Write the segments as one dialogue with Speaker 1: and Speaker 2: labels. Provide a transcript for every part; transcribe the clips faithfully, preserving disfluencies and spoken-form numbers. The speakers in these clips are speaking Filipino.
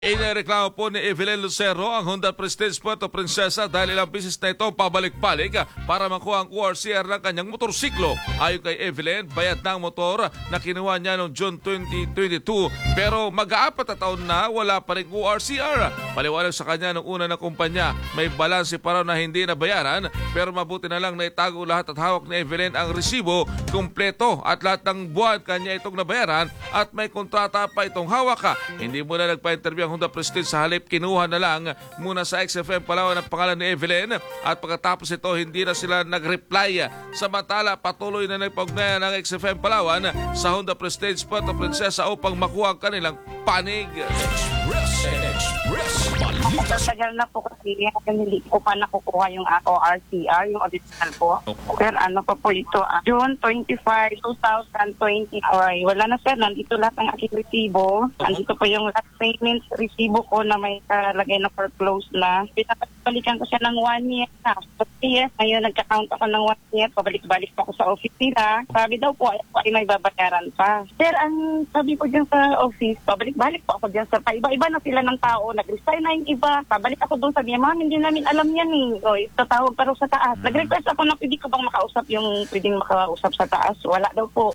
Speaker 1: Inireklamo po ni Evelyn Lucero ang Honda Prestige Puerto Princesa dahil ilang bisis na ito pabalik-balik para makuha ang O R C R ng kanyang motorsiklo. Ayon kay Evelyn, bayad na ang motor na kinuha niya noong June twenty twenty-two pero mag-aapat na taon na wala pa rin O R C R. Paliwanag sa kanya ng una ng kumpanya, may balanse pa raw na hindi nabayaran pero mabuti na lang na itago lahat at hawak ni Evelyn ang resibo kumpleto at lahat ng buwan kanya itong nabayaran at may kontrata pa itong hawak. Hindi mo na nagpa-interview ang Honda Prestige, sa halip kinuha na lang muna sa X F M Palawan ang pangalan ni Evelyn at pagkatapos ito hindi na sila nag-reply. Samantala patuloy na nagpag-ugnayan ng X F M Palawan sa Honda Prestige Puerto Princesa upang makuha ang kanilang panig.
Speaker 2: Express, Express,
Speaker 3: Matagal na po kasi hindi ko pa nakukuha yung O R C R, yung original po. Pero ano pa po ito, ah, June twenty-fifth, twenty twenty. Ay, wala na sir, nandito lahat ng aking resibo. Nandito po yung last payment resibo ko na may kalagay na foreclose na. Pinapalikan ko siya ng one year na. So, yes, ngayon nagka-count ako ng one year. Pabalik-balik pa ako sa office nila. Sabi daw po, ay, ay may babayaran pa. Sir, ang sabi ko dyan sa office, pabalik-balik po ako dyan sa paiba-iba na sila ng tao. Nag-resign na yung iba. Pabalik ako doon, sabi niya, ma'am, hindi namin alam yan eh. O, tatawag pa rin sa taas. Nag-request ako na pwede ko bang makausap yung pwedeng makausap sa taas. Wala daw po.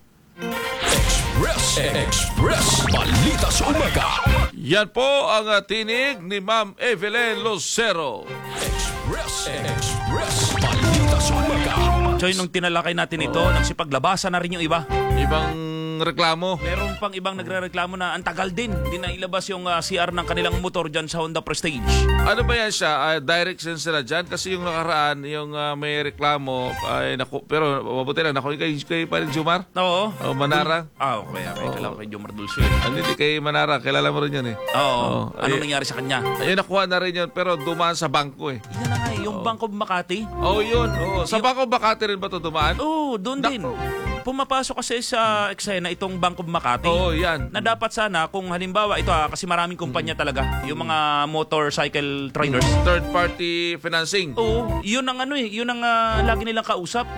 Speaker 2: Express, Express, balita sa umaga.
Speaker 1: Yan po ang uh, tinig ni Ma'am Evelyn Lucero.
Speaker 2: Express, Express, balita sa umaga.
Speaker 4: Choy, nung tinalakay natin ito, nagsipaglabasan na rin yung iba.
Speaker 1: Ibang reklamo.
Speaker 4: Meron pang ibang nagre-reklamo na ang tagal din. Hindi na ilabas yung uh, C R ng kanilang motor dyan sa Honda Prestige.
Speaker 1: Ano ba yan siya? Uh, direction sila dyan? Kasi yung nakaraan, yung uh, may reklamo, ay naku, pero mabuti lang, naku, kay, kay pa rin Jumar?
Speaker 4: Oo.
Speaker 1: O Manara?
Speaker 4: Ah, okay. okay.
Speaker 1: Oo.
Speaker 4: Kailangan kay Jomar Dulce.
Speaker 1: Ano, hindi kay Manara, kilala mo rin yan eh.
Speaker 4: Oo.
Speaker 1: Oo.
Speaker 4: Ano
Speaker 1: Ay-
Speaker 4: nangyari sa kanya?
Speaker 1: Ayun, nakuha na rin yun, pero dumaan sa bangko eh.
Speaker 4: Yan na nga eh, yung Bank of Makati.
Speaker 1: Oh, yun. Oh. Sa bangko Makati rin ba ito dumaan?
Speaker 4: Oo, doon din. Pumapasok kasi sa eksena itong Bank of Makati.
Speaker 1: Oo, yan.
Speaker 4: Na dapat sana kung halimbawa ito ah, kasi maraming kumpanya talaga, yung mga motorcycle traders.
Speaker 1: Third party financing.
Speaker 4: Oo, yun ang ano eh, yun ang ah, lagi nilang kausap.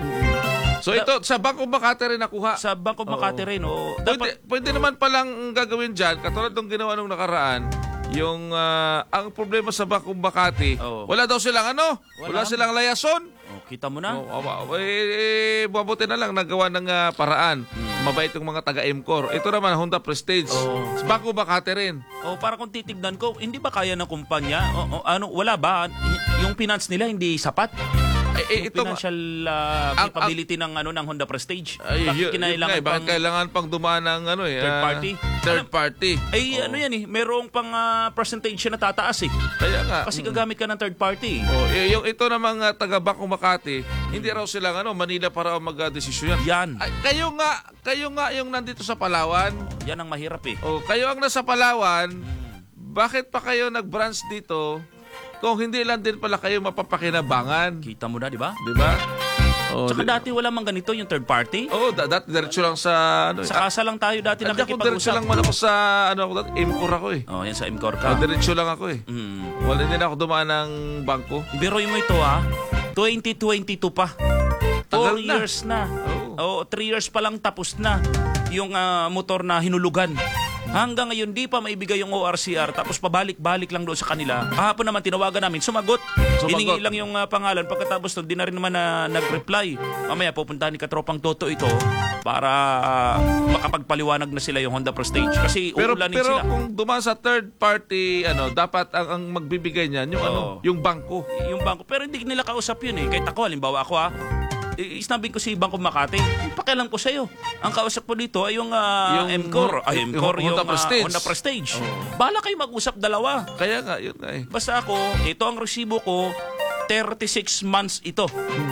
Speaker 1: So ito, sa Bangko Makati rin nakuha.
Speaker 4: Sa Bank of Makati rin. Oo.
Speaker 1: Pwede,
Speaker 4: Dapat,
Speaker 1: pwede naman palang gagawin dyan, katulad ng ginawa nung nakaraan, yung ah, ang problema sa Bangko Makati,
Speaker 4: Oo.
Speaker 1: wala daw silang ano, wala,
Speaker 4: Wala.
Speaker 1: silang layason.
Speaker 4: oh, kita mo na.
Speaker 1: Oh, awa, eh, eh, mabuti na lang nagawa ng ah, paraan. Mabait yung mga taga-M C O R. Ito naman, Honda Prestige.
Speaker 4: Oo.
Speaker 1: Sa Bangko Makati rin.
Speaker 4: O para kung titignan ko, hindi ba kaya ng kumpanya? O, o, ano, wala ba? Y- Yung finance nila hindi sapat?
Speaker 1: Eh, eh,
Speaker 4: Yung
Speaker 1: ito,
Speaker 4: financial uh,
Speaker 1: ang-
Speaker 4: capability ng ano ng Honda Prestige.
Speaker 1: ay,
Speaker 4: Bakit
Speaker 1: yun,
Speaker 4: kinailangan
Speaker 1: yun nga eh, bakit
Speaker 4: pang-
Speaker 1: kailangan pang dumaan ng ano eh,
Speaker 4: Third
Speaker 1: ah,
Speaker 4: party?
Speaker 1: Third party.
Speaker 4: Ay
Speaker 1: Oo.
Speaker 4: ano yan eh, merong pang ah, percentage na tataas eh.
Speaker 1: Kaya nga.
Speaker 4: Kasi
Speaker 1: mm.
Speaker 4: gagamit ka ng third party.
Speaker 1: Oh, y- yung ito namang uh, taga Bangko Makati, hindi raw silang ano, Manila para mag-desisyon yan.
Speaker 4: Yan.
Speaker 1: Ay, kayo nga, kayo nga yung nandito sa Palawan.
Speaker 4: Yan ang mahirap eh.
Speaker 1: Oh, kayo ang nasa Palawan. Bakit pa kayo nag-branch dito? Kung hindi lang din pala kayo mapapakinabangan,
Speaker 4: Kita mo na, di ba?
Speaker 1: di ba? Oh,
Speaker 4: Tsaka
Speaker 1: di-
Speaker 4: dati wala mang ganito yung third party.
Speaker 1: Oh, da- dati diretso lang sa ano.
Speaker 4: Sa kasa lang tayo dati
Speaker 1: Hindi ako diretso
Speaker 4: nakikipag-usap.
Speaker 1: lang man ako sa ano ako dati, M C O R ako eh.
Speaker 4: Oh, yan sa M C O R
Speaker 1: Oh,
Speaker 4: ka.
Speaker 1: diretso lang ako eh.
Speaker 4: Mm.
Speaker 1: Wala din ako dumaan ng bangko.
Speaker 4: Biroy mo ito ha, twenty twenty-two pa.
Speaker 1: Tagal
Speaker 4: Four
Speaker 1: na.
Speaker 4: years na.
Speaker 1: Oo.
Speaker 4: Oh, three years pa lang tapos na yung ah, motor na hinulugan. Hanggang ngayon di pa maibigay yung O R C R tapos pabalik-balik lang doon sa kanila. Kahapon naman tinawagan namin, sumagot.
Speaker 1: Sumagot.
Speaker 4: Hiningi lang yung ah, pangalan pagkatapos doon di na rin naman na nag-reply. Mamaya pupuntahan ni Katropang Toto ito para ah, makapagpaliwanag na sila yung Honda Prestige kasi
Speaker 1: Pero
Speaker 4: uulanin
Speaker 1: pero
Speaker 4: sila.
Speaker 1: kung dumaan sa third party, ano, dapat ang, ang magbibigay niyan yung ano,
Speaker 4: Oo.
Speaker 1: yung bangko.
Speaker 4: Yung bangko. Pero hindi nila kausap yun eh. Kahit ako, halimbawa ako ha, i- isnabing ko si Bank of Makati, pakialam ko sa'yo. Ang kausap ko dito ay yung, uh,
Speaker 1: Yung-
Speaker 4: M C O R. Ay, M C O R,
Speaker 1: yung
Speaker 4: yung,
Speaker 1: Honda
Speaker 4: ah,
Speaker 1: Prestige.
Speaker 4: Honda Prestige. Bahala kayo mag-usap dalawa.
Speaker 1: Kaya nga, yun nga eh.
Speaker 4: Basta ako, ito ang resibo ko, thirty-six months ito.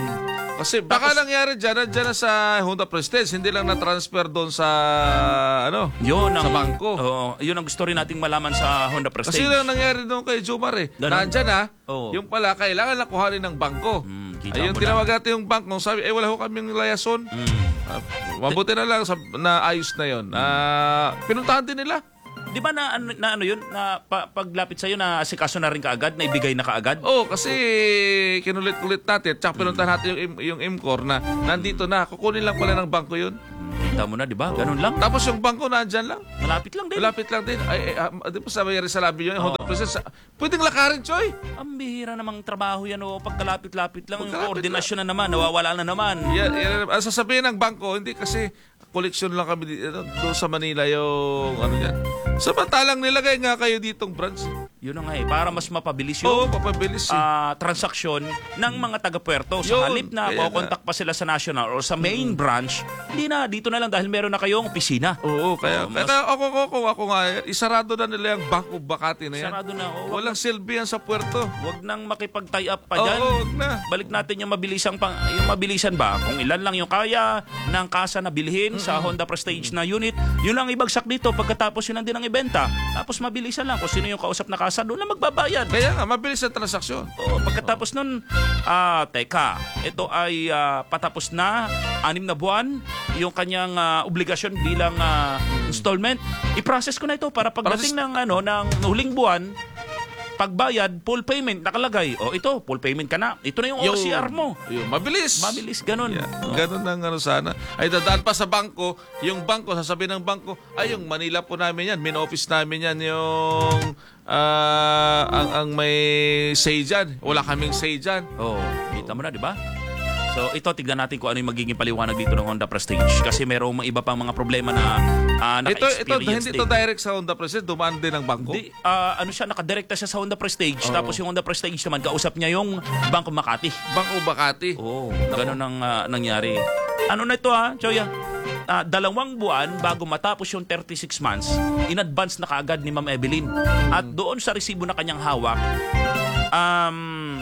Speaker 1: Kasi baka nangyari dyan, nandiyan na sa Honda Prestige, hindi lang na-transfer doon sa, ano,
Speaker 4: Yun ang,
Speaker 1: sa bangko.
Speaker 4: Oo, yun ang gusto rin nating malaman sa Honda
Speaker 1: Kasi
Speaker 4: Prestige.
Speaker 1: yun ang nangyari doon kay Jomar eh.
Speaker 4: Ganun.
Speaker 1: Nandyan na,
Speaker 4: Oo.
Speaker 1: yung pala, kailangan na kuhanin ng bangko.
Speaker 4: Hmm, kita
Speaker 1: Ayun,
Speaker 4: mo na.
Speaker 1: tinawag natin yung bangko, sabi, eh wala ho kaming layason.
Speaker 4: Mm.
Speaker 1: Ah, mabuti na lang sa, na ayos na yun. Ah, pinuntahan din nila.
Speaker 4: Di ba na, ano- na ano yun, na pa, paglapit sa'yo na asikaso na rin kaagad, na ibigay na kaagad?
Speaker 1: Oo, kasi kinulit-kulit natin, tsaka pinuntahan natin yung, im- yung M C O R na nandito na, kukunin lang pala ng bangko yun.
Speaker 4: Kita mo na, di ba? Ganun lang.
Speaker 1: Tapos yung bangko nandyan lang.
Speaker 4: Malapit lang din.
Speaker 1: Malapit lang din. Ay, ay ah, di ba sabi rin sa labi yun,
Speaker 4: Oo.
Speaker 1: Honda Prestige, sa- pwedeng lakarin, Choy.
Speaker 4: Ang bihira namang trabaho yan o pagkalapit-lapit lang, yung
Speaker 1: Pagkalapit
Speaker 4: koordinasyon na naman, nawawala na naman.
Speaker 1: Yan, yan, ang sasabihin ng bangko, hindi kasi koleksyon lang kami dito, doon sa Manila yung ano yan. Samantalang nilagay nga kayo ditong branch.
Speaker 4: Yun na nga eh, para mas mapabilis
Speaker 1: Oo,
Speaker 4: yung
Speaker 1: papabilis eh.
Speaker 4: ah, transaksyon ng mga taga-puerto. Sa
Speaker 1: Yun,
Speaker 4: halip na
Speaker 1: kaya
Speaker 4: makokontak pa sila sa national or sa main branch, hindi na, dito na lang dahil meron na kayong opisina.
Speaker 1: Oo, kaya,
Speaker 4: Oo, mas-
Speaker 1: kaya ako, ako, ako, ako nga, isarado na nila yung Bangko Makati na yan.
Speaker 4: Sarado na. O, wag,
Speaker 1: Walang silbi yan sa puerto.
Speaker 4: wag nang makipag-tie up pa
Speaker 1: Oo,
Speaker 4: dyan.
Speaker 1: wag na.
Speaker 4: Balik natin yung mabilisang pang, yung mabilisan ba? Kung ilan lang yung kaya ng kasa na bilhin sa Honda Prestige na unit, yun lang ibagsak dito pagkatapos yun lang din ang ibenta. Tapos mabilisan lang kung sino yung kausap na kasa, doon lang magbabayad.
Speaker 1: Kaya nga, mabilis ang transaksyon.
Speaker 4: Oo, pagkatapos nun, ah, teka, ito ay ah, patapos na, anim na buwan, yung kanyang ah, obligasyon bilang ah, installment. I-process ko na ito para pagdating ng ano ng huling buwan, pagbayad, full payment nakalagay. O ito, full payment ka na. Ito na yung O C R mo.
Speaker 1: Yung mabilis.
Speaker 4: Mabilis ganun.
Speaker 1: Yeah,
Speaker 4: Oo.
Speaker 1: ganun ang ano sana. Ay dadaan pa sa bangko, yung bangko, sasabihin ng bangko, ay yung Manila po namin yan, main office namin yan, yung ah, ang, ang may say dyan. Wala kaming say dyan.
Speaker 4: Oo, kita mo na, di ba? So ito, tignan natin kung ano yung magiging paliwanag dito ng Honda Prestige. Kasi merong mga iba pang mga problema na ah,
Speaker 1: Ito, ito,
Speaker 4: naka-experience
Speaker 1: hindi
Speaker 4: din.
Speaker 1: ito direct sa Honda Prestige, dumaan din ng bangko.
Speaker 4: Hindi, ah, ano siya, nakadirekta siya sa Honda Prestige.
Speaker 1: Oo.
Speaker 4: Tapos yung Honda Prestige naman, kausap niya yung Bangko Makati.
Speaker 1: Bangko Makati.
Speaker 4: Oo, ganun ang ah, nangyari. Ano na ito ha, Choya? Ah, dalawang buwan bago matapos yung thirty-six months, in advance na kaagad ni Ma'am Evelyn. At doon sa resibo na kanyang hawak, um,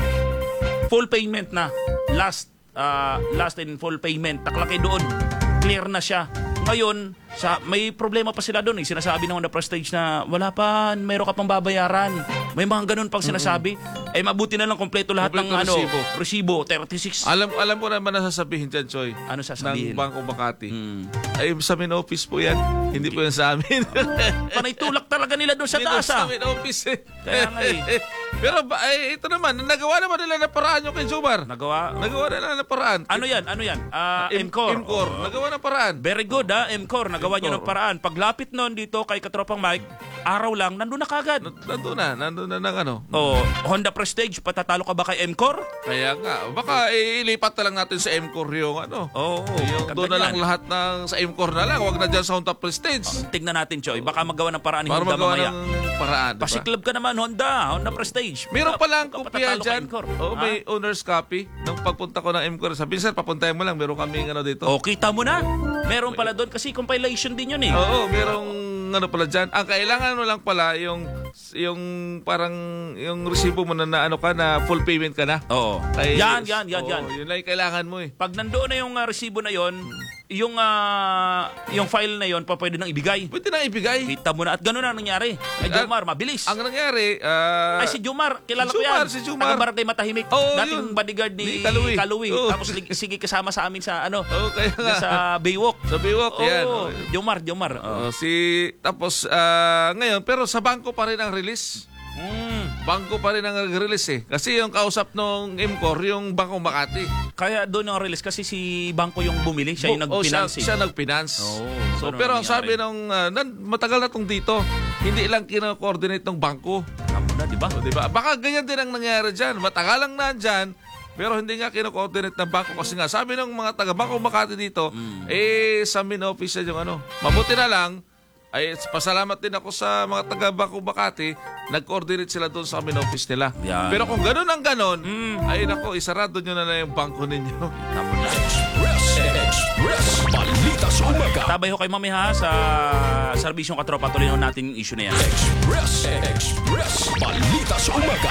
Speaker 4: full payment na. Last, ah, last in full payment. Taklaki doon. Clear na siya. Ngayon, sa, may problema pa sila doon. Eh. Sinasabi ng Honda Prestige na wala pa, meron ka pang babayaran. May mga ganun pang sinasabi. Eh mabuti na lang kompleto lahat
Speaker 1: Kompleto
Speaker 4: ng ano,
Speaker 1: resibo.
Speaker 4: resibo, thirty-six.
Speaker 1: Alam alam ko naman na sasabihin dyan, Choy.
Speaker 4: Ano sasabihin?
Speaker 1: Ng Bangko Makati.
Speaker 4: Hmm.
Speaker 1: Ay, sa main office po yan. Hindi po yan sa amin.
Speaker 4: Panay tulak talaga nila doon sa
Speaker 1: Dito
Speaker 4: taas
Speaker 1: sa
Speaker 4: ah.
Speaker 1: main office eh.
Speaker 4: Kaya nga eh.
Speaker 1: Pero ba, ay, ito naman, nagawa naman nila na paraan yung kay Jomar.
Speaker 4: Nagawa.
Speaker 1: Nagawa nila na paraan.
Speaker 4: Ano yan? Ano yan? Ah,
Speaker 1: M-
Speaker 4: M-Core.
Speaker 1: M-Core. Nagawa na paraan.
Speaker 4: Very good ah, M-Core. Nagawa niyo ng
Speaker 1: M-Core.
Speaker 4: paraan. Paglapit noon dito kay Katropang Mike, araw lang, nandun na kagad.
Speaker 1: Nandun na, nandun na ng ano.
Speaker 4: Oh, Honda Prestige, patatalo ka ba kay M-Core?
Speaker 1: Kaya nga, baka eh, ilipat na lang natin sa M-Core yung ano.
Speaker 4: Oo. Oh,
Speaker 1: yung doon na lang lahat ng sa M-Core na lang. Huwag na dyan sa Honda Prestige.
Speaker 4: Tignan natin, Choy. Baka magawa ng paraan ni
Speaker 1: Para
Speaker 4: Honda
Speaker 1: magawa
Speaker 4: mamaya.
Speaker 1: ng paraan. Diba?
Speaker 4: Pasiklab ka naman, Honda. Honda Prestige.
Speaker 1: Meron pa lang
Speaker 4: Baka
Speaker 1: kopya
Speaker 4: patatalo kay
Speaker 1: dyan.
Speaker 4: M-Core.
Speaker 1: Oh,
Speaker 4: Ha?
Speaker 1: may owner's copy. Nung pagpunta ko ng M-Core, sabi, sir, papuntahin mo lang. Meron kaming ano dito.
Speaker 4: Oh, kita mo na. Meron pala doon kasi compilation din yun eh.
Speaker 1: Oo, merong ano pala dyan. Ang kailangan mo lang pala yung yung parang yung resibo mo na, na ano ka na full payment ka na.
Speaker 4: Oo.
Speaker 1: Ay,
Speaker 4: Yan, yan, yan,
Speaker 1: oo,
Speaker 4: yan.
Speaker 1: Yun lang yung kailangan mo eh.
Speaker 4: Pag nandoon na yung ah, resibo na yon, yung ah, yung file na yon pa pwede nang ibigay.
Speaker 1: Pwede nang ibigay.
Speaker 4: Kita mo na at ganoon ang nangyari. Kay
Speaker 1: Ah,
Speaker 4: Jomar, mabilis.
Speaker 1: Ang nangyari, ah,
Speaker 4: Ay si Jomar, kilala
Speaker 1: si
Speaker 4: ko yan.
Speaker 1: Jomar, si Jomar.
Speaker 4: Taga-Barangay Matahimik.
Speaker 1: Oo,
Speaker 4: Dating
Speaker 1: yun.
Speaker 4: bodyguard ni,
Speaker 1: Ni Kaluwi.
Speaker 4: Kaluwi.
Speaker 1: Oo.
Speaker 4: Tapos lig- sige kasama sa amin sa ano,
Speaker 1: oh, kaya nga.
Speaker 4: sa Baywalk.
Speaker 1: Sa Baywalk, yan.
Speaker 4: Oo,
Speaker 1: Oh,
Speaker 4: Jomar, Jomar. Oo.
Speaker 1: oh, si, tapos, ah, ngayon, pero sa bangko pa rin ang release.
Speaker 4: Mm.
Speaker 1: Bangko pa rin ang release eh. Kasi yung kausap nung M-Core, yung Bangko Makati.
Speaker 4: Kaya doon ang release kasi si Bangko yung bumili, siya yung
Speaker 1: Oh, siya,
Speaker 4: nag-finance. eh.
Speaker 1: siya nag-finance.
Speaker 4: Oo,
Speaker 1: so,
Speaker 4: ganun
Speaker 1: pero
Speaker 4: ang
Speaker 1: ang sabi
Speaker 4: nangyari.
Speaker 1: nung, ah, nan, matagal na tong dito, hindi lang kino-coordinate ng bangko.
Speaker 4: Tama na, di ba?
Speaker 1: O, diba? Baka ganyan din ang nangyari dyan. Matagal lang nandyan, pero hindi nga kino-coordinate ng bangko. Kasi nga, sabi ng mga taga-Bangko Makati dito,
Speaker 4: Mm.
Speaker 1: eh, sa main office yan yung ano. Mabuti na lang, ay pasalamat din ako sa mga taga-Bangko Makati, nag-coordinate sila doon sa main office nila.
Speaker 4: Yan.
Speaker 1: Pero kung ganun ang ganun,
Speaker 4: Mm.
Speaker 1: ay nako, isarado nyo na na yung bangko ninyo.
Speaker 4: Tama na.
Speaker 2: Express, Express, balita sa umaga.
Speaker 4: Tabay ho kay Mami ha sa serbisyong katropa. Tuloy ho natin yung issue na yan.
Speaker 2: Express, Express, balita sa umaga.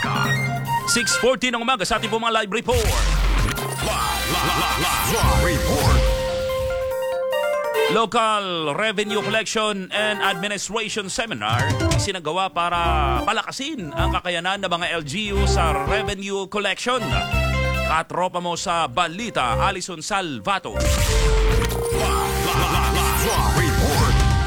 Speaker 4: six forty ng umaga sa ating po mga live report.
Speaker 2: Report.
Speaker 4: Local Revenue Collection and Administration Seminar isinagawa para palakasin ang kakayanan ng mga L G U sa revenue collection. Katropa mo sa balita, Alison Salvato.
Speaker 2: Report.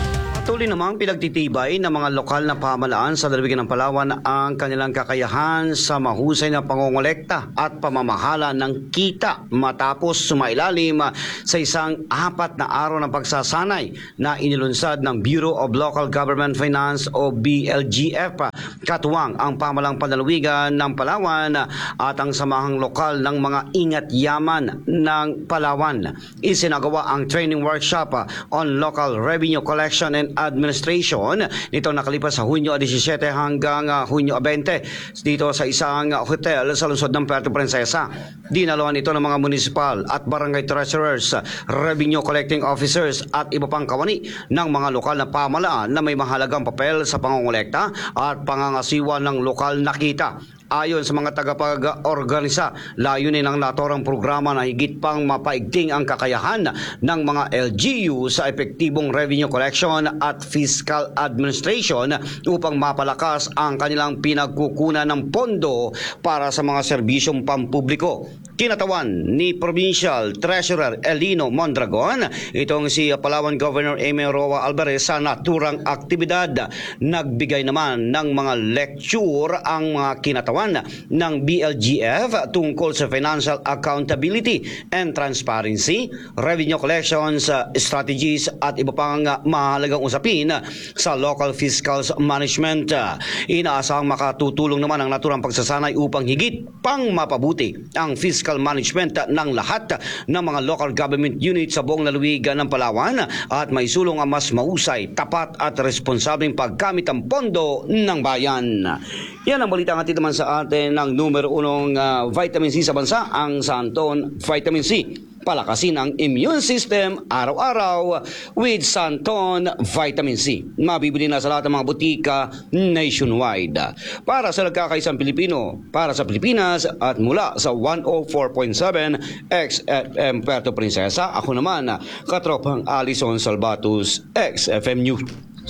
Speaker 5: Patuloy namang pinagtitibay ng mga lokal na pamahalaan sa lalawigan ng Palawan ang kanilang kakayahan sa mahusay na pangongolekta at pamamahala ng kita matapos sumailalim sa isang apat na araw ng pagsasanay na inilunsad ng Bureau of Local Government Finance o B L G F. Katuwang ang pamalang panlalawigan ng Palawan at ang samahang lokal ng mga ingat yaman ng Palawan. Isinagawa ang training workshop on local revenue collection and administration nito nakalipas sa Hunyo seventeen hanggang uh, Hunyo twenty dito sa isang uh, hotel sa lungsod ng Puerto Princesa. Dinaluhan ito ng mga municipal at barangay treasurers, revenue collecting officers at iba pang kawani ng mga lokal na pamahalaan na may mahalagang papel sa pangongolekta at pangangasiwa ng lokal na kita. Ayon sa mga tagapag-organisa, layunin ng naturang programa na higit pang mapaigting ang kakayahan ng mga L G U sa epektibong revenue collection at fiscal administration upang mapalakas ang kanilang pinagkukunan ng pondo para sa mga serbisyong pampubliko. Kinatawan ni Provincial Treasurer Elino Mondragon itong si Palawan Governor Amy Roa Alvarez sa naturang aktibidad. Nagbigay naman ng mga lecture ang mga kinatawan ng B L G F tungkol sa financial accountability and transparency, revenue collections strategies at iba pang mahalagang usapin sa local fiscal management. Inaasahang makatutulong naman ang naturang pagsasanay upang higit pang mapabuti ang fiscal management ng lahat ng mga local government units sa buong lalawigan ng Palawan at may sulong ang mas mausay, tapat at responsableng paggamit ng pondo ng bayan. Yan ang balita natin naman sa atin ng numero unong uh, vitamin C sa bansa, ang Santon Vitamin C. Palakasin ang immune system araw-araw with Santon Vitamin C. Mabibili na sa lahat ng mga butika nationwide. Para sa nagkakaisang Pilipino, para sa Pilipinas at mula sa one oh four point seven X F M Puerto Princesa, ako naman, katropang Alison Salvatus, X F M News.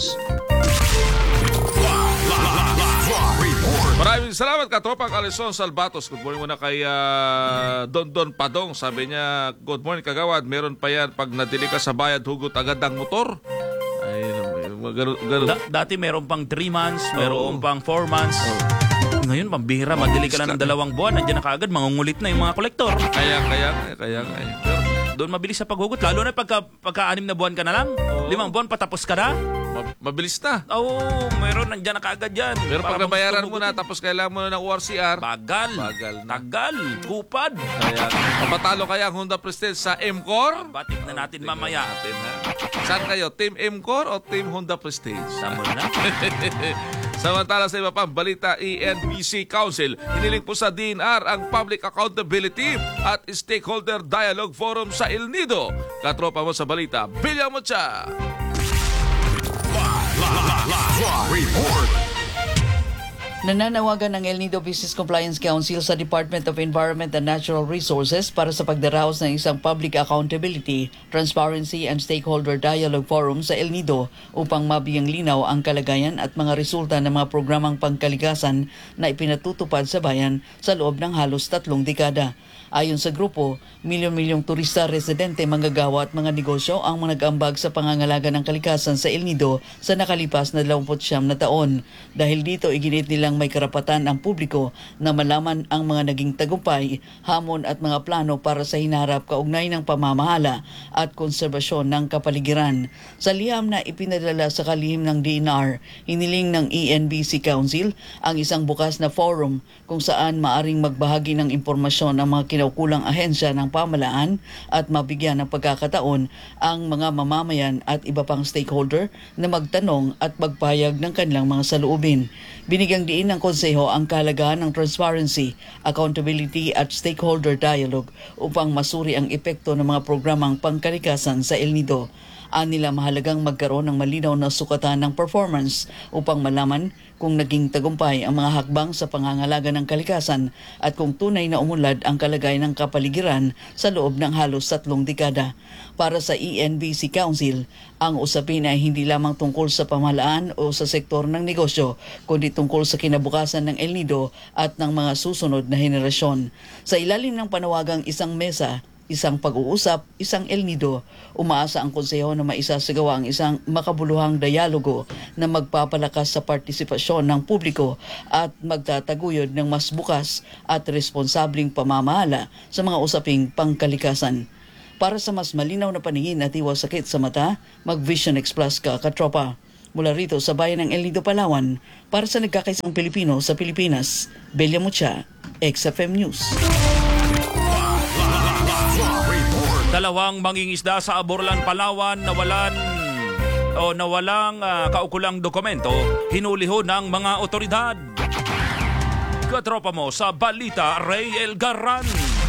Speaker 1: Maraming salamat katropang Alison Salvatos. Good morning muna kay uh, Don Don Padong. Sabi niya, good morning kagawad. Meron pa yan pag nadili ka sa bayad, hugot agad ang motor. Ay, ganun, ganun.
Speaker 4: Da- dati meron pang three months, meron
Speaker 1: Oo.
Speaker 4: pang four months.
Speaker 1: Oo.
Speaker 4: Ngayon, pambihira, madili ka lang ng dalawang buwan, nandiyan na kaagad, mangungulit na yung mga kolektor.
Speaker 1: Kaya, kaya, kaya, kaya. kaya. Pero,
Speaker 4: Doon mabilis sa paghugot, lalo na pagka, pagka-anim na buwan ka na lang.
Speaker 1: Oo.
Speaker 4: Limang buwan, patapos ka na.
Speaker 1: ma- mabilis na.
Speaker 4: Oo, meron, nandiyan na kaagad yan.
Speaker 1: Pero pag
Speaker 4: Para
Speaker 1: nabayaran mo
Speaker 4: tumugot-
Speaker 1: na, tapos kailangan mo na ng O R C R,
Speaker 4: Bagal.
Speaker 1: Bagal na.
Speaker 4: Tagal. Kupad.
Speaker 1: kaya, matalo kaya ang Honda Prestige sa M-Core?
Speaker 4: Batik na natin
Speaker 1: Tingnan
Speaker 4: mamaya.
Speaker 1: natin, ha? Saan kayo? Team M-Core o Team Honda Prestige?
Speaker 4: Tama na.
Speaker 1: Samantala sa iba pang balita, E N B C Council hiniling po sa D N R ang Public Accountability at Stakeholder Dialogue Forum sa El Nido. Katropa mo sa balita, Bilya Mucha.
Speaker 2: Report.
Speaker 6: Nananawagan ng El Nido Business Compliance Council sa Department of Environment and Natural Resources para sa pagdaraos ng isang Public Accountability, Transparency and Stakeholder Dialogue Forum sa El Nido upang mabiyang linaw ang kalagayan at mga resulta ng mga programang pangkalikasan na ipinatutupad sa bayan sa loob ng halos tatlong dekada. Ayon sa grupo, milyon-milyong turista, residente, manggagawa at mga negosyo ang mga nag-ambag sa pangangalaga ng kalikasan sa El Nido sa nakalipas na dalawampu't siyam na taon. Dahil dito, iginit nilang may karapatan ang publiko na malaman ang mga naging tagumpay, hamon at mga plano para sa hinarap kaugnay ng pamamahala at konserbasyon ng kapaligiran. Sa liham na ipinadala sa kalihim ng D N R, hiniling ng E N B C Council ang isang bukas na forum kung saan maaring magbahagi ng impormasyon ang mga kinaukulang ahensya ng pamalaan at mabigyan ng pagkakataon ang mga mamamayan at iba pang stakeholder na magtanong at magpahayag ng kanilang mga saloobin. Binigyang diin ng konseho ang kahalagahan ng transparency, accountability at stakeholder dialogue upang masuri ang epekto ng mga programang pangkalikasan sa El Nido. Anila mahalagang magkaroon ng malinaw na sukatan ng performance upang malaman kung naging tagumpay ang mga hakbang sa pangangalaga ng kalikasan at kung tunay na umunlad ang kalagayan ng kapaligiran sa loob ng halos tatlong dekada. Para sa E N B C Council, ang usapin ay hindi lamang tungkol sa pamahalaan o sa sektor ng negosyo, kundi tungkol sa kinabukasan ng El Nido at ng mga susunod na henerasyon. Sa ilalim ng panawagang isang mesa, isang pag-uusap, isang El Nido. Umaasa ang konseho na maisasagawa ang isang makabuluhang dialogo na magpapalakas sa partisipasyon ng publiko at magtataguyod ng mas bukas at responsabling pamamahala sa mga usaping pangkalikasan. Para sa mas malinaw na paningin at iwas sakit sa mata, mag-Vision X Plus ka, katropa. Mula rito sa bayan ng El Nido, Palawan, para sa nagkakaisang Pilipino sa Pilipinas, Belia Mucha, X F M News.
Speaker 4: Dalawang mangingisda sa Aborlan, Palawan nawalan o nawalang uh, kaukulang dokumento, hinuliho ng mga otoridad. Katropa mo sa balita, Ray Elgaran.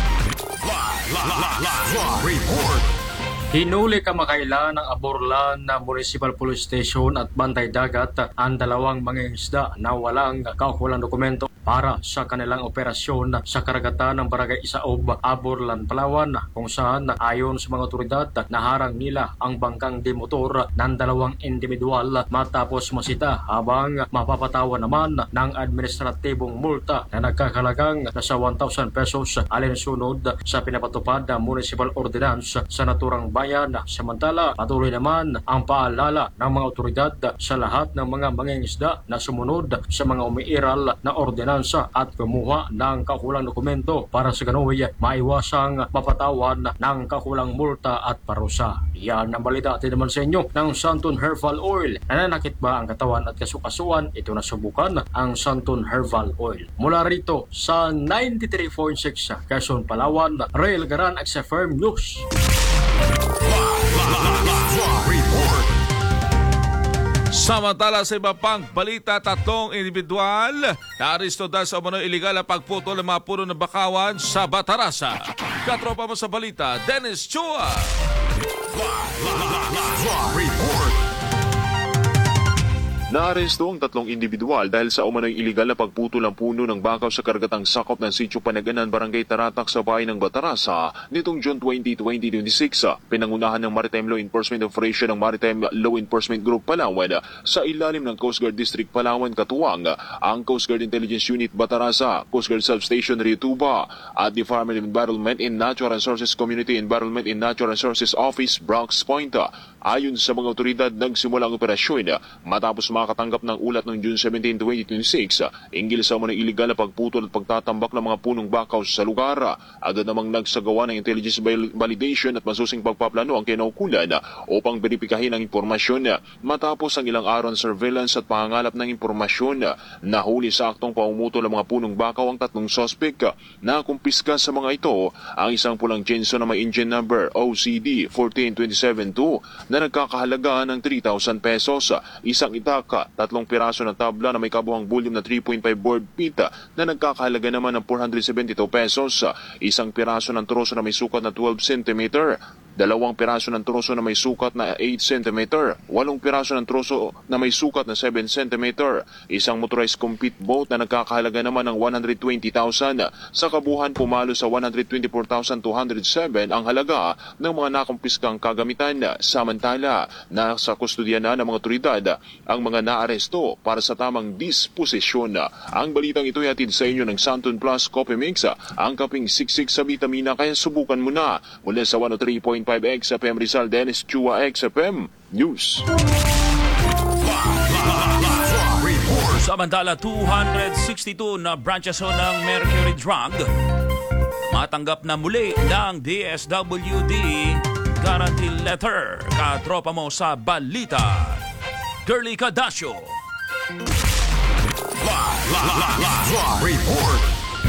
Speaker 7: Hinuli kamakailan ng Aborlan na Municipal Police Station at Bantay Dagat ang dalawang mangingisda na walang kaukulang dokumento para sa kanilang operasyon sa karagatan ng Barangay Isaob, Aborlan, Palawan, kung saan ayon sa mga otoridad naharang nila ang bangkang demotor ng dalawang individual matapos masita habang mapapatawan naman ng administratibong multa na nagkakalagang nasa one thousand pesos alinsunod sa pinapatupad na Municipal Ordinance sa naturang bayan. Samantala, patuloy naman ang paalala ng mga otoridad sa lahat ng mga mangingisda na sumunod sa mga umiiral na ordinansa at kumuha ng kakulang dokumento para sa gano'y maiwasang mapatawan ng kakulang multa at parusa. Yan ang balita atin naman sa inyo ng Santon Herbal Oil. Nananakit ba ang katawan at kasukasuan? Ito na subukan ang Santon Herbal Oil. Mula rito sa ninety-three point six Quezon, Palawan, Ray Elgaran, X F M News.
Speaker 1: Samantala sa iba pang balita, tatlong individual na-aristo dahil sa umano'y iligal na pagputol ng mga puno ng bakawan sa Batarasa. Katropa mo sa balita, Dennis Chua.
Speaker 8: Naaresto ang tatlong individual dahil sa umano'y iligal na pagputol ng puno ng bakaw sa karagatang sakop ng Sitio Panaganan, Barangay Taratak sa bayan ng Batarasa nitong June twentieth, twenty twenty-six. Pinangunahan ng Maritime Law Enforcement Operation ng Maritime Law Enforcement Group Palawan sa ilalim ng Coast Guard District Palawan Katuwang, ang Coast Guard Intelligence Unit Batarasa, Coast Guard Substation Rituba at Department of Environment and Natural Resources Community Environment and Natural Resources Office, Bronx Point. Ayon sa mga otoridad, nagsimula ang operasyon matapos makatanggap ng ulat noong June seventeenth, twenty twenty-six hinggil sa mga iligal na pagputol at pagtatambak ng mga punong bakaw sa lugar. Agad namang nagsagawa ng intelligence validation at masusing pagpaplano ang kinaukulan upang beripikahin ang impormasyon. Matapos ang ilang araw ng surveillance at pangangalap ng impormasyon, nahuli sa aktong pamumutol ng mga punong bakaw ang tatlong suspect. Nakumpiska sa mga ito ang isang pulang Genso na may engine number O C D one four two seven two na nagkakahalaga ng three thousand pesos, isang itaka, tatlong piraso ng tabla na may kabuhang volume na three point five board feet na nagkakahalaga naman ng four hundred seventy-two pesos, isang piraso ng troso na may sukat na twelve centimeter, dalawang piraso ng troso na may sukat na eight centimeter, walong piraso ng troso na may sukat na seven centimeter, isang motorized compete boat na nagkakahalaga naman ng one hundred twenty thousand. Sa kabuhan, pumalo sa one hundred twenty-four thousand two hundred seven ang halaga ng mga nakumpiskang kagamitan. Samantala, nasa kustudya na ng mga otoridad ang mga naaresto para sa tamang disposisyon. Ang balitang ito ay hatid sa inyo ng Santon Plus Coffee Mix, ang kaping siksik sa vitamina, kaya subukan mo na. Mula sa one oh three point five X F M Rizal, Dennis Chua, X F M News.
Speaker 4: Samantala, two hundred sixty-two na branches ho ng Mercury Drug matanggap na muli ng D S W D guarantee letter. Katropa mo sa balita, Girly Cadasio.
Speaker 8: Report.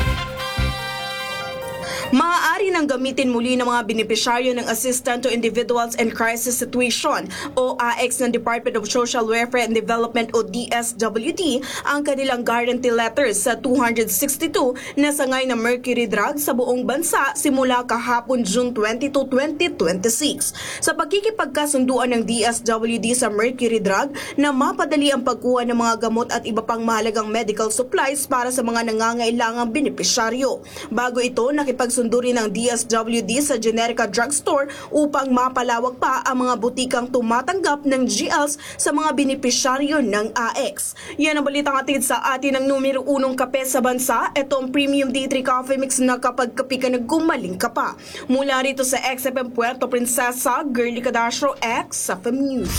Speaker 9: Maaari nang gamitin muli ng mga benepisyaryo ng Assistance to Individuals in Crisis Situation o A X ng Department of Social Welfare and Development o D S W D ang kanilang guarantee letters sa two hundred sixty-two na sangay na Mercury Drug sa buong bansa simula kahapon June twenty-two, twenty twenty-six. Sa pagkikipagkasunduan ng D S W D sa Mercury Drug na mapadali ang pagkuha ng mga gamot at iba pang mahalagang medical supplies para sa mga nangangailangang benepisyaryo. Bago ito, nakipagsunduan Nagkasundo rin ng D S W D sa Generica Drugstore upang mapalawak pa ang mga butikang tumatanggap ng G Ls sa mga benepisyaryo ng A X. Yan ang balitang atid sa atin ng numero unong kape sa bansa. Ito ang Premium D three Coffee Mix na kapag kape ka naggumaling ka pa. Mula rito sa X F M Puerto Princesa, Girly Cadastro, X F M News.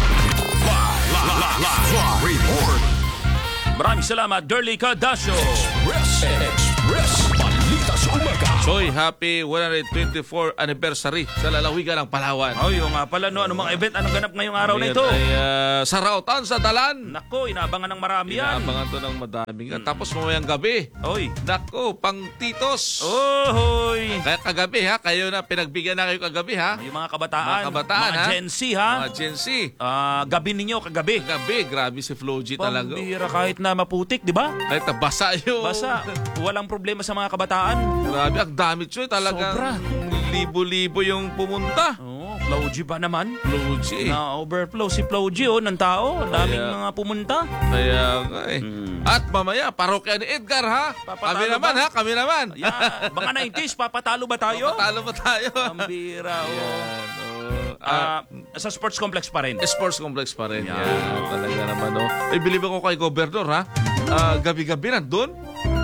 Speaker 2: Report.
Speaker 4: Maraming salamat, Girly Cadastro.
Speaker 2: Express. Express. Balita sa umaga.
Speaker 1: Soy, happy one hundred twenty-fourth anniversary sa lalawigan ng Palawan.
Speaker 4: Oh, yung nga pala, no, anong mga event, anong ganap ngayong araw na
Speaker 1: Yan
Speaker 4: ito?
Speaker 1: ay uh, sa Rautan, sa Dalan.
Speaker 4: Nako, inaabangan ng marami yan.
Speaker 1: Inaabangan to ng madaming. Hmm. Tapos mamayang gabi.
Speaker 4: Oy.
Speaker 1: Nako, pang titos.
Speaker 4: Oh, hoy.
Speaker 1: Kaya kagabi ha, kayo na pinagbigyan na kayo kagabi ha.
Speaker 4: Yung mga kabataan,
Speaker 1: Mga kabataan,
Speaker 4: mga
Speaker 1: ha?
Speaker 4: Gen Z, ha?
Speaker 1: Mga Gen Z.
Speaker 4: Ah, gabi ninyo, kagabi.
Speaker 1: Kagabi, grabe si Floji talaga.
Speaker 4: Pambira kahit na maputik, di ba?
Speaker 1: Kahit na basa yun.
Speaker 4: Basta, walang problema sa mga kabataan.
Speaker 1: Grabe, ang dami Choy. Talagang
Speaker 4: Sobra.
Speaker 1: libo-libo yung pumunta.
Speaker 4: Oh, Floji ba naman?
Speaker 1: Floji.
Speaker 4: Na overflow si Floji, oh, ng tao. Daming
Speaker 1: Kaya-
Speaker 4: mga pumunta.
Speaker 1: Kaya nga eh. At mamaya, parokya ni Edgar ha.
Speaker 4: Papatalo
Speaker 1: Kami naman
Speaker 4: ba?
Speaker 1: ha, kami naman.
Speaker 4: Yeah, mga nineties, papatalo ba tayo?
Speaker 1: Patalo ba tayo?
Speaker 4: Pambira, oh.
Speaker 1: Yan, oh. Ah,
Speaker 4: Ah, sa sports complex pa rin.
Speaker 1: sports complex pa rin.
Speaker 4: Yan.
Speaker 1: Yan. Talaga naman, no? Eh, believe ako kay Governor, ha? Ah, gabi-gabi nandun.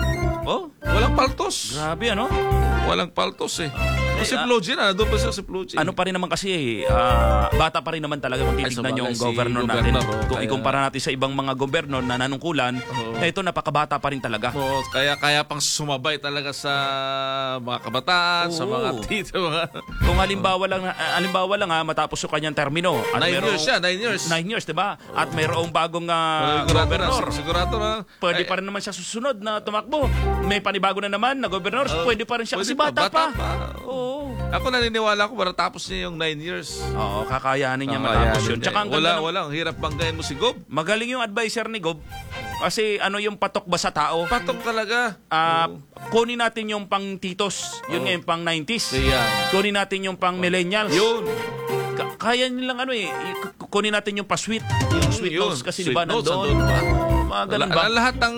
Speaker 4: Oh,
Speaker 1: Walang paltos.
Speaker 4: grabe, ano?
Speaker 1: Walang paltos, eh.
Speaker 4: Eh,
Speaker 1: si
Speaker 4: ah,
Speaker 1: Floji na, nandun pa siya si Floji.
Speaker 4: Ano pa rin naman kasi, eh, ah, bata pa rin naman talaga kung
Speaker 1: Ay,
Speaker 4: titignan
Speaker 1: sabagay,
Speaker 4: yung
Speaker 1: si
Speaker 4: governor natin.
Speaker 1: governor, oh,
Speaker 4: Kung
Speaker 1: kaya-
Speaker 4: ikumpara natin sa ibang mga governor na nanungkulan,
Speaker 1: Oo.
Speaker 4: na ito napakabata pa rin talaga.
Speaker 1: So, kaya kaya pang sumabay talaga sa mga kabataan, sa
Speaker 4: Oo.
Speaker 1: mga tito, mga...
Speaker 4: Kung halimbawa lang, ah, halimbawa lang ha, matapos yung kanyang termino. At
Speaker 1: Nine
Speaker 4: merong-
Speaker 1: years siya, nine years.
Speaker 4: Nine years, di ba? At mayroong bagong ah,
Speaker 1: Sigurado na,
Speaker 4: governor.
Speaker 1: sigurado na.
Speaker 4: Pwede
Speaker 1: Ay,
Speaker 4: pa rin naman siya susunod na tumakbo. May panibago na naman na governor,
Speaker 1: Oo.
Speaker 4: pwede pa rin siya kasi
Speaker 1: Pwede pa,
Speaker 4: bata,
Speaker 1: bata
Speaker 4: pa.
Speaker 1: pa.
Speaker 4: Oo.
Speaker 1: Ako naniniwala ko para tapos niya yung nine years.
Speaker 4: Oo, kakayanin niya
Speaker 1: Ah,
Speaker 4: matapos
Speaker 1: yan,
Speaker 4: yun.
Speaker 1: hindi.
Speaker 4: Tsaka ang ganda
Speaker 1: wala,
Speaker 4: ng-
Speaker 1: wala. Ang hirap banggain mo si Gob.
Speaker 4: magaling yung advisor ni Gob. Kasi ano yung patok ba sa tao?
Speaker 1: Patok talaga.
Speaker 4: Ah,
Speaker 1: Oo.
Speaker 4: kunin natin yung pang titos, yun
Speaker 1: Oo.
Speaker 4: nga yung pang nineties.
Speaker 1: Kaya.
Speaker 4: Kunin natin yung pang millennials.
Speaker 1: Yun.
Speaker 4: Ka- kaya nilang ano eh, i- k- kunin natin yung pa-sweet. Yung sweet
Speaker 1: Yun.
Speaker 4: notes kasi
Speaker 1: Sweet
Speaker 4: di ba
Speaker 1: notes,
Speaker 4: nandoon.
Speaker 1: nandun pa.
Speaker 4: Mga ganun
Speaker 1: La-
Speaker 4: ba?
Speaker 1: Lahat ng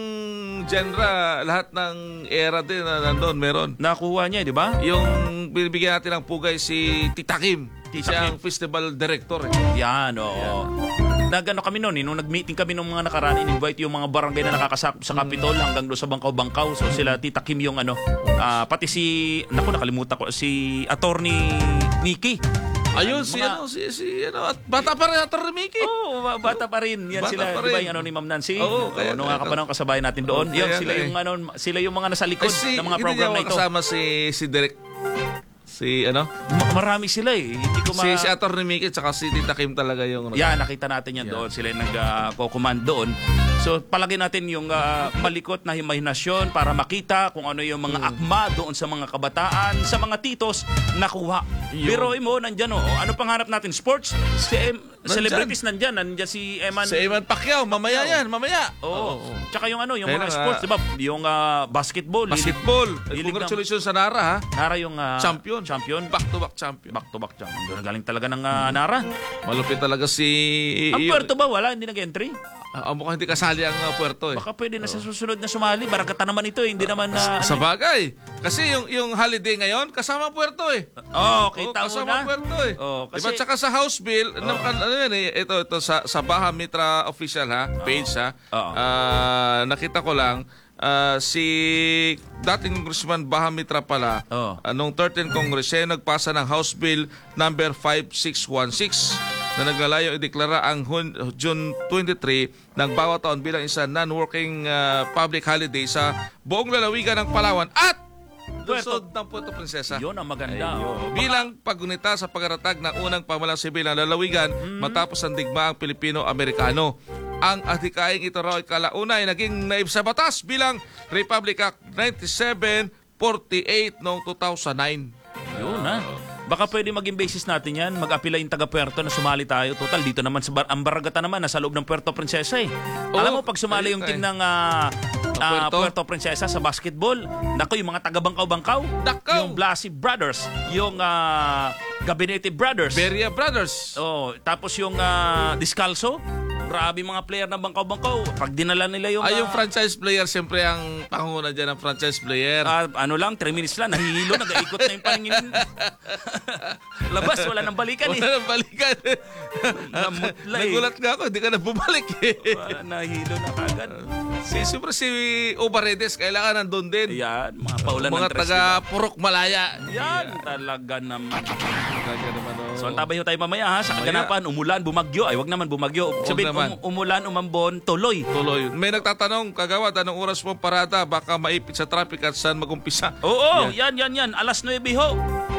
Speaker 1: genre, lahat ng era din na nandun, meron.
Speaker 4: Nakuha niya, di ba?
Speaker 1: Yung binibigyan natin ng pugay si Tita Kim.
Speaker 4: Tita
Speaker 1: Siya
Speaker 4: Kim.
Speaker 1: ang festival director. Eh.
Speaker 4: Yan, oo. Nagano kami noon, eh, nung nag-meeting kami nung mga nakaraan, in-invite yung mga barangay na nakakasakop sa Capitol hanggang doon sa Bangkaw-Bangkaw. So sila, Tita Kim yung ano, ah, pati si, naku, nakalimutan ko, si Attorney Nikki.
Speaker 1: Ayun, si
Speaker 4: Mga-
Speaker 1: ano, si, si ano, at bata pa rin Atty. Mickey.
Speaker 4: Oo, oh, bata pa rin. Yan
Speaker 1: Bata
Speaker 4: sila,
Speaker 1: pa
Speaker 4: di ba
Speaker 1: rin.
Speaker 4: yung ano ni Ma'am Nancy?
Speaker 1: Oo, kaya-
Speaker 4: nung
Speaker 1: kaya-
Speaker 4: nga kapanahon kasabayan natin doon.
Speaker 1: Oo,
Speaker 4: Yan,
Speaker 1: kaya
Speaker 4: sila
Speaker 1: nga
Speaker 4: yung
Speaker 1: eh.
Speaker 4: ano, sila yung mga nasa likod
Speaker 1: Ay, si,
Speaker 4: ng mga
Speaker 1: hindi
Speaker 4: program
Speaker 1: niya
Speaker 4: na ito.
Speaker 1: kasama si, si Derek. Si, ano?
Speaker 4: Ma- marami sila eh. Hindi ko ma-
Speaker 1: Si, si Atty. Mickey tsaka si Tita Kim talaga yung...
Speaker 4: Yan, nakita natin yan
Speaker 1: Yan.
Speaker 4: doon. Sila yung nag-command doon. So, palagay natin yung ah, malikot na imahinasyon para makita kung ano yung
Speaker 1: Hmm.
Speaker 4: mga akma doon sa mga kabataan, sa mga titos, nakuha.
Speaker 1: Yun.
Speaker 4: Pero mo, nandyan o. Ano pangarap natin? Sports? Si em-
Speaker 1: Nandyan.
Speaker 4: celebrities nandyan. Nandyan si Eman.
Speaker 1: Si Eman Pacquiao, mamaya yan, mamaya.
Speaker 4: Oo. Tsaka yung ano, yung
Speaker 1: Kaya
Speaker 4: mga
Speaker 1: na nga.
Speaker 4: sports, di ba? Yung ah, basketball.
Speaker 1: Basketball. Eh,
Speaker 4: Hilig
Speaker 1: Congratulations sa Nara, ha?
Speaker 4: Nara yung ah,
Speaker 1: Champion.
Speaker 4: Champion.
Speaker 1: Back-to-back champion.
Speaker 4: Back to back champion. Doon galing talaga ng ah, Nara.
Speaker 1: Malupit talaga si...
Speaker 4: Ang Puerto ba? Wala, hindi nag-entry.
Speaker 1: Ah, mukhang hindi kasali ang uh, Puerto, eh.
Speaker 4: Baka pwede na sa susunod na sumali. Barakata naman ito eh. Hindi naman na...
Speaker 1: Sa bagay. Kasi yung yung holiday ngayon, kasama ang Puerto, eh.
Speaker 4: Oh,
Speaker 1: Oo,
Speaker 4: kita mo
Speaker 1: kasama
Speaker 4: na.
Speaker 1: ang Puerto, eh.
Speaker 4: Oh, kasi-
Speaker 1: Diba? Tsaka sa House Bill, ano, ano yan, eh, ito, ito, sa, sa Baha Mitra official, ha? Page, ha?
Speaker 4: Oo.
Speaker 1: Ah, nakita ko lang, ah, si dating Congressman Baha Mitra pala,
Speaker 4: Oo.
Speaker 1: anong thirteenth Congress, siya yung nagpasa ng House Bill number five six one six na naglalayong ideklara ang Hun- June twenty-three ng bawat taon bilang isa non-working ah, public holiday sa buong lalawigan ng Palawan at lungsod ng Puerto Princesa.
Speaker 4: Yun ang maganda. Oh.
Speaker 1: Bilang pagunita sa pagratag ng unang pamalang sibil ng lalawigan matapos ang digmaang Pilipino-Amerikano. Ang adhikaing ito raw ay kalauna ay naging naib sa batas bilang Republic Act ninety-seven forty-eight noong two thousand nine.
Speaker 4: Yun ha. Baka pwede maging basis natin yan. Mag-apila yung taga-Puerto na sumali tayo. Total, dito naman sa bar- ang Baragata naman, nasa loob ng Puerto Princesa eh.
Speaker 1: Oo,
Speaker 4: Alam mo, pag sumali yung
Speaker 1: ayun,
Speaker 4: team ng ah, ah,
Speaker 1: Puerto.
Speaker 4: Puerto Princesa sa basketball, naku, yung mga taga-Bangkaw-Bangkaw,
Speaker 1: Nakaw!
Speaker 4: yung Blasi Brothers, yung ah, Gabinete Brothers,
Speaker 1: Beria Brothers.
Speaker 4: oh, tapos yung ah, Discalso, Grabe mga player ng bangkaw-bangkaw. Pag dinala nila yung...
Speaker 1: Ay, yung
Speaker 4: ah,
Speaker 1: franchise player, siyempre ang panguna dyan ng franchise player.
Speaker 4: ah, ano lang, three minutes lang, nahihilo, nag-aikot na yung paningin. Labas, wala nang balikan eh.
Speaker 1: Wala nang balikan.
Speaker 4: Namutla eh.
Speaker 1: Nagulat nga ako, hindi ka na bumalik eh.
Speaker 4: Wala, nahihilo na kagad.
Speaker 1: Si, siyempre si Obaredes, kailangan nandun din.
Speaker 4: Yan, mga paulan
Speaker 1: Mga
Speaker 4: ng tres.
Speaker 1: taga Purok Malaya.
Speaker 4: Yan, talaga naman.
Speaker 1: Talaga naman, oh.
Speaker 4: So, antabay ho tayo mamaya ha. Sa kaganapan, umulan, bumagyo. Ay, wag naman bumagyo.
Speaker 1: Wag
Speaker 4: Sabihin,
Speaker 1: naman.
Speaker 4: um, umulan, umambon, tuloy.
Speaker 1: Tuloy. May nagtatanong, kagawad, anong oras mo parada? Baka maipit sa traffic at saan magumpisa?
Speaker 4: Oo, yan, yan, yan. Alas nuwebe ho.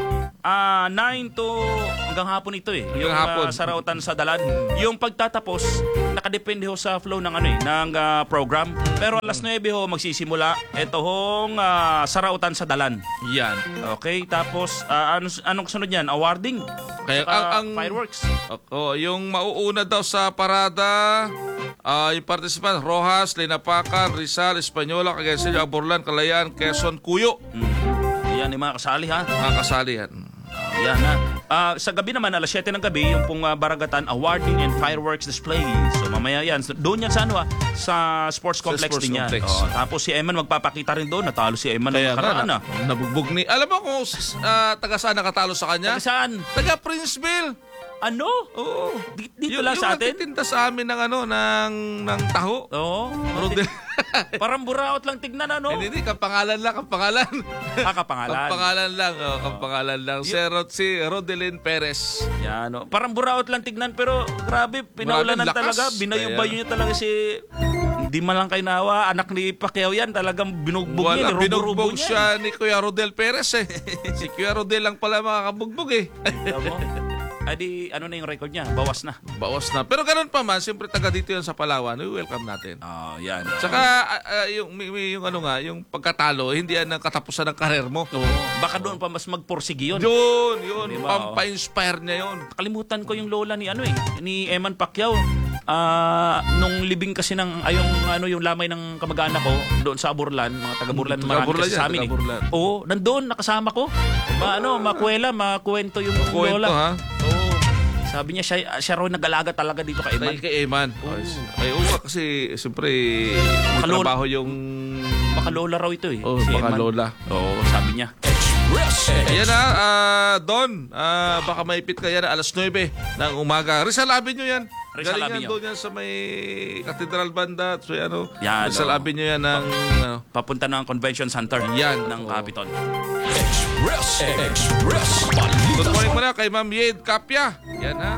Speaker 4: Ah, nine to hanggang hapon ito eh. Yung
Speaker 1: hapon.
Speaker 4: ah, sarautan sa dalan. Yung pagtatapos, nakadepende ho sa flow ng ano eh, ng ah, program. Pero alas nuwebe ho magsisimula ito hong ah, sarautan sa dalan.
Speaker 1: Yan.
Speaker 4: Okay, tapos ah, ano anong sunod niyan? Awarding.
Speaker 1: Kaya
Speaker 4: Saka
Speaker 1: ang, ang
Speaker 4: fireworks.
Speaker 1: Oh, yung mauuna daw sa parada, ah yung participant, Rojas, Linapacan, Rizal, Española, Cagayan, Aborlan, Kalayaan, Quezon, Cuyo.
Speaker 4: Yan yung mga kasali ha.
Speaker 1: Mga kasali yan.
Speaker 4: Yan ha. Ah, sa gabi naman, alas siyete ng gabi, yung pong ah, Baragatan Awarding and Fireworks Display. So mamaya yan. So, doon yan sa ano ha, sa Sports Complex
Speaker 1: Sports
Speaker 4: din yan.
Speaker 1: Complex.
Speaker 4: Oh, tapos si Eman magpapakita rin doon. Natalo si Eman ng
Speaker 1: Kaya
Speaker 4: nakaraan
Speaker 1: nga,
Speaker 4: ah.
Speaker 1: na, nabugbog ni... Alam mo kung ah, taga saan nakatalo sa kanya?
Speaker 4: Taga saan?
Speaker 1: Taga Princeville.
Speaker 4: Ano?
Speaker 1: Oo.
Speaker 4: Di- Dito
Speaker 1: Yung-
Speaker 4: lang sa atin?
Speaker 1: Yung nagtitinda sa amin ng ano, ng, ng taho.
Speaker 4: Oo.
Speaker 1: Rodel.
Speaker 4: Parang buraot lang tignan ano.
Speaker 1: Hindi, hindi. Kapangalan lang, kapangalan.
Speaker 4: Ah, kapangalan.
Speaker 1: Kapangalan lang. Oh, kapangalan lang. Si, Rod, si Rodelyn Perez.
Speaker 4: Yan, no. Parang buraot lang tignan pero grabe, pinaulanan
Speaker 1: Maraming lakas.
Speaker 4: talaga. Binayo-bayo niya talaga si... Hindi man lang kay Nawa, anak ni Pacquiao yan. Talagang binugbog
Speaker 1: Wala,
Speaker 4: niya. Nirubo-rubo
Speaker 1: binugbog
Speaker 4: niya.
Speaker 1: siya ni Kuya Rodel Perez eh. Si Kuya Rodel lang pala makakabugbog eh.
Speaker 4: Kita mo? Ay di, ano na yung record niya? Bawas na.
Speaker 1: Bawas na. Pero ganun pa man, siyempre taga dito yan sa Palawan. We welcome natin.
Speaker 4: Oh, yan.
Speaker 1: Tsaka ah, ah, yung, may- may- yung ano nga, yung pagkatalo, hindi yan ang katapusan ng karir mo.
Speaker 4: Oo. Baka doon pa mas magporsige yun.
Speaker 1: Yun, yun.
Speaker 4: Di ba,
Speaker 1: Pampa-inspire niya yun.
Speaker 4: Kalimutan ko yung lola ni ano eh, ni Eman Pacquiao. Ah, nung libing kasi ng ay yung ano yung lamay ng kamag-anak ko doon sa Aburlan, mga taga Burlan,
Speaker 1: Taga
Speaker 4: marami
Speaker 1: Burlan
Speaker 4: kasi
Speaker 1: yan,
Speaker 4: sa amin.
Speaker 1: taga
Speaker 4: Eh.
Speaker 1: Burlan.
Speaker 4: Oo, nandoon nakasama ko. Ma, ano, makuwela, makuwento yung
Speaker 1: Kwento
Speaker 4: lola.
Speaker 1: ha.
Speaker 4: Oo. Sabi niya siya siya raw nag-alaga talaga dito kay Eman.
Speaker 1: Kay, kay Eman. Ay, oo, kasi siyempre,
Speaker 4: Makalol-
Speaker 1: trabaho yung...
Speaker 4: Baka lola raw ito eh.
Speaker 1: Oh,
Speaker 4: si
Speaker 1: baka
Speaker 4: Eman.
Speaker 1: lola.
Speaker 4: Oo, sabi niya.
Speaker 1: Ayan na, ah, Don, ah, baka maipit ka yan alas nuwebe ng umaga. Rizal Avenue yan.
Speaker 4: Rizal
Speaker 1: Galing yan
Speaker 4: Avenue.
Speaker 1: doon yan sa may Cathedral Banda. So, ano,
Speaker 4: Yan,
Speaker 1: Rizal
Speaker 4: oh.
Speaker 1: Avenue yan ng... Ano,
Speaker 4: Papunta ng Convention Center
Speaker 1: Yan.
Speaker 4: ng
Speaker 1: Oo.
Speaker 4: Capitol.
Speaker 2: Express, Express, balita
Speaker 1: Good morning muna kay Ma'am Yade Capia. Yan ha.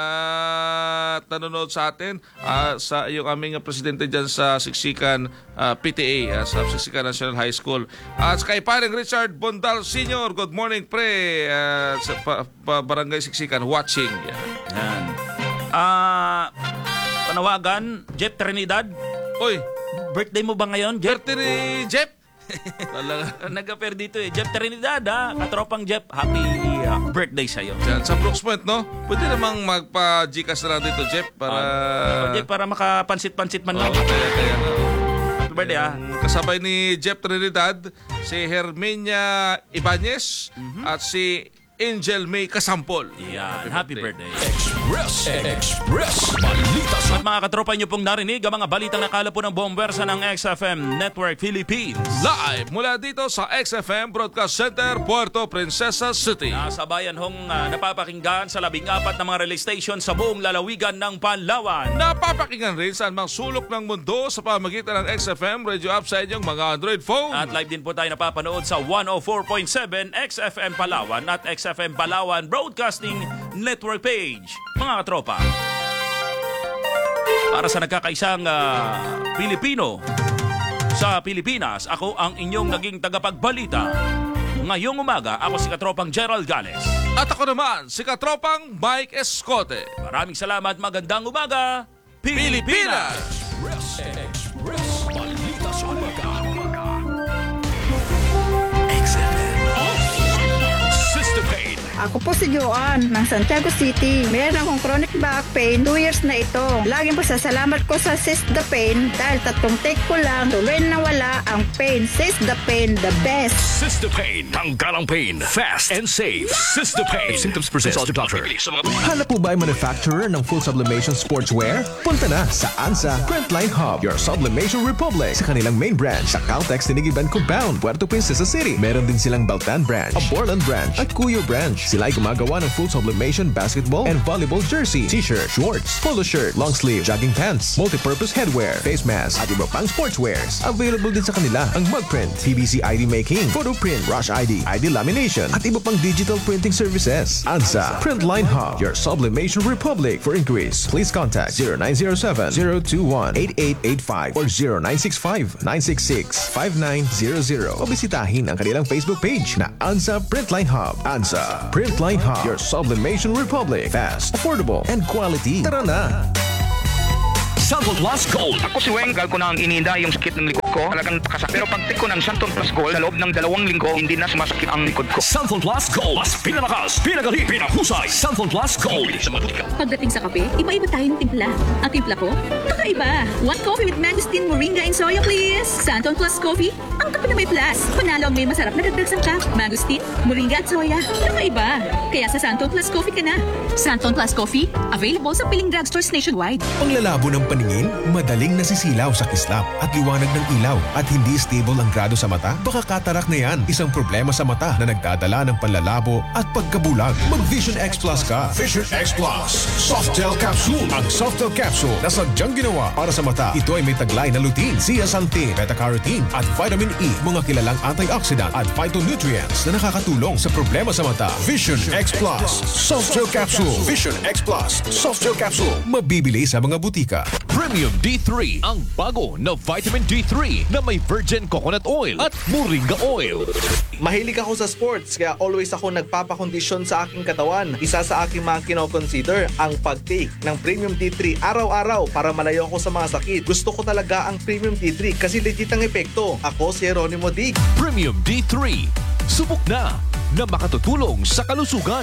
Speaker 1: At nanonood sa atin ah, sa yung aming presidente dyan sa Siksikan ah, P T A, ah, sa Siksikan National High School. At kay paring Richard Bondal Senior. Good morning pre. ah, sa pa, pa- Barangay Siksikan watching. Yan.
Speaker 4: Yan. Ah, panawagan, Jeff Trinidad.
Speaker 1: Oy,
Speaker 4: Birthday mo ba ngayon, Jeff?
Speaker 1: birthday ni Jeff. Talaga.
Speaker 4: Nag-appear dito eh. Jeff Trinidad ha. Katropang Jeff, happy uh, birthday sa'yo.
Speaker 1: Dyan, sa Brooks Point, no? Pwede namang magpa-Gcash na lang dito, Jeff, para...
Speaker 4: Uh, Jeff, para makapansit-pansit man
Speaker 1: Oo,
Speaker 4: lang.
Speaker 1: kaya, kaya nga. oh.
Speaker 4: Happy birthday ha.
Speaker 1: Ang kasabay ni Jeff Trinidad, si Herminia Ibanez at si Angel May Kasampol.
Speaker 4: Yan, happy birthday.
Speaker 2: Express, Express, balita sa
Speaker 4: At mga katropa nyo pong narinig ang mga balitang nakala po ng buong bersa ng X F M Network Philippines.
Speaker 1: Live mula dito sa X F M Broadcast Center, Puerto Princesa City.
Speaker 4: Nasa bayan hong uh, napapakinggan sa labing apat na mga relay station sa buong lalawigan ng Palawan.
Speaker 1: Napapakinggan rin sa mga sulok ng mundo sa pamagitan ng X F M radio app sa inyong mga Android phone.
Speaker 4: At live din po tayo napapanood sa one oh four point seven X F M Palawan at X F M Palawan Broadcasting Network page. Mga katropa, para sa nagkakaisang ah, Pilipino sa Pilipinas, ako ang inyong naging tagapagbalita. Ngayong umaga, ako si Katropang Gerald Gales.
Speaker 1: At ako naman, si Katropang Mike Escote.
Speaker 4: Maraming salamat, magandang umaga, Pilipinas!
Speaker 2: Express, Express, balita sa umaga.
Speaker 4: X F M.
Speaker 2: System Pain
Speaker 10: Ako po si Joanne ng Santiago City. Meron akong chronic back pain. Two years na ito. Laging pasasalamat ko sa Sis the Pain dahil tatlong take ko lang tuloy na wala ang pain. Sis the Pain, the best.
Speaker 2: Sis the Pain. Tanggal ang pain. Fast and safe. Sis the Pain. If symptoms persist, consult your doctor.
Speaker 11: Hanap po ba ay manufacturer ng full sublimation sportswear? Punta na sa ANSA Printline Hub, your sublimation republic. Sa kanilang main branch sa Caltex Tinigiban Compound, Puerto Princesa City. Meron din silang Baltan branch, a Borland branch, at Cuyo branch. Sila ay gumagawa ng full sublimation basketball and volleyball jersey, t-shirt, shorts, polo shirt, long sleeve, jogging pants, multi-purpose headwear, face mask, at iba pang sportswears. Available din sa kanila ang mug print, P V C I D making, photo print, rush I D, I D lamination, at iba pang digital printing services. ANSA Printline Hub, your sublimation republic. For inquiries, please contact zero nine zero seven, zero two one, eight eight eight five or zero nine six five, nine six six, five nine zero zero o bisitahin ang kanilang Facebook page na ANSA Printline Hub. ANSA Printline Hub, your sublimation republic. Fast, affordable, and quality. Tara na!
Speaker 2: Santon Plus Gold.
Speaker 12: Ako si Weng, gal ko na ang iniinda yung sakit ng likod ko. Talagang pakasakit. Pero pag take ko ng Santon Plus Gold, sa loob ng dalawang linggo, hindi na sumasakit ang likod ko.
Speaker 2: Santon Plus Gold. Mas pinalakas, pinagaling, pinahusay. Santon Plus Gold.
Speaker 13: Pagdating sa kape, iba-iba tayo ng timpla. Ang timpla ko, kakaiba. One coffee with mangosteen, moringa, and soya, please. Santon Plus Coffee, ang kape na may plus. Panalo ang may masarap na dagdag sangkap. Mangosteen, moringa, at soya. Kakaiba. Kaya sa Santon Plus Coffee ka na. Santon Plus Coffee, available sa piling drugstores nationwide.
Speaker 11: Panglalabo ng paningin, madaling nasisilaw sa kislap at liwanag ng ilaw at hindi stable ang grado sa mata? Baka katarak na yan, isang problema sa mata na nagdadala ng panlalabo at pagkabulag. Mag Vision X Plus ka. Vision X Plus, Soft Gel Capsule. Ang Soft Gel Capsule na sadyang ginawa para sa mata. Ito ay may taglay na lutein, zeaxanthin, beta-carotene at vitamin E, mga kilalang antioxidant at phytonutrients na nakakatulong sa problema sa mata. Vision X Plus, Soft Gel Capsule. Vision X Plus, Soft Gel Capsule. Mabibili sa mga butika.
Speaker 2: Premium D three, ang bago na vitamin D three na may virgin coconut oil at moringa oil.
Speaker 14: Mahilig ako sa sports, kaya always ako nagpapakondisyon sa aking katawan. Isa sa aking mga kino-consider ang pag-take ng Premium D three araw-araw para malayo ako sa mga sakit. Gusto ko talaga ang Premium D three kasi legit ang epekto. Ako si Jeronimo Dig.
Speaker 2: Premium D three, subok na na makatutulong sa kalusugan.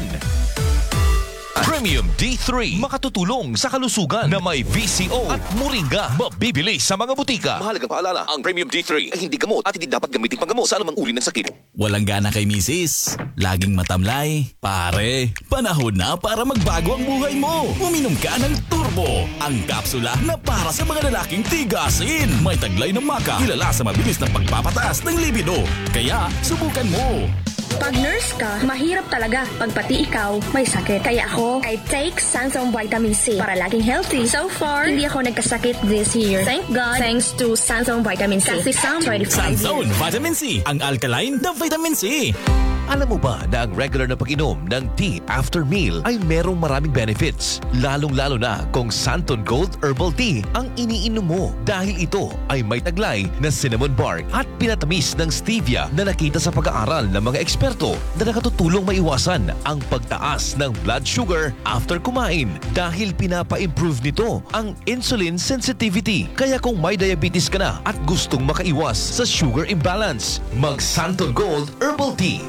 Speaker 2: Premium D three, makatutulong sa kalusugan na may V C O at moringa. Mabibili sa mga butika.
Speaker 15: Mahalagang paalala, ang Premium D three ay hindi gamot at hindi dapat gamitin panggamot sa anumang uri ng sakit.
Speaker 16: Walang gana kay misis, laging matamlay. Pare, panahon na para magbago ang buhay mo. Uminom ka ng Turbo, ang kapsula na para sa mga lalaking tigasin. May taglay ng maka, kilala sa mabilis na pagpapataas ng libido. Kaya, subukan mo.
Speaker 17: Pag nurse ka, mahirap talaga pag pati ikaw may sakit. Kaya ako, I take Sansom Vitamin C para laging healthy. So far, hindi ako nagkasakit this year. Thank God, thanks to Sansom Vitamin C. Kasi Sam twenty-five
Speaker 16: Sansom Vitamin C, ang alkaline na vitamin C.
Speaker 2: Alam mo ba na ang regular na pag-inom ng tea after meal ay merong maraming benefits? Lalong-lalo na kung Santon Gold Herbal Tea ang iniinom mo dahil ito ay may taglay na cinnamon bark at pinatamis ng stevia na nakita sa pag-aaral ng mga eksperto na nakatutulong maiwasan ang pagtaas ng blood sugar after kumain dahil pinapa-improve nito ang insulin sensitivity. Kaya kung may diabetes ka na at gustong makaiwas sa sugar imbalance, mag Santon Gold Herbal Tea.